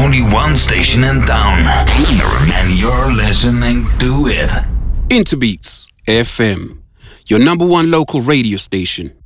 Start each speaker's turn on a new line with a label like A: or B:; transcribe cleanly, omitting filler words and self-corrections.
A: only one station in town, and you're listening to it.
B: Interbeats FM, your number one local radio station.